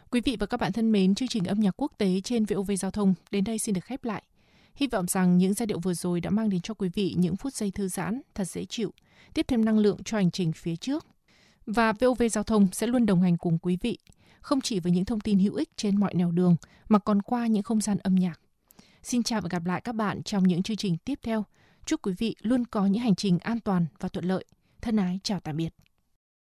Quý vị và các bạn thân mến, chương trình âm nhạc quốc tế trên VOV Giao thông đến đây xin được khép lại. Hy vọng rằng những giai điệu vừa rồi đã mang đến cho quý vị những phút giây thư giãn, thật dễ chịu, tiếp thêm năng lượng cho hành trình phía trước. Và VOV Giao thông sẽ luôn đồng hành cùng quý vị, không chỉ với những thông tin hữu ích trên mọi nẻo đường, mà còn qua những không gian âm nhạc. Xin chào và gặp lại các bạn trong những chương trình tiếp theo. Chúc quý vị luôn có những hành trình an toàn và thuận lợi. Thân ái chào tạm biệt.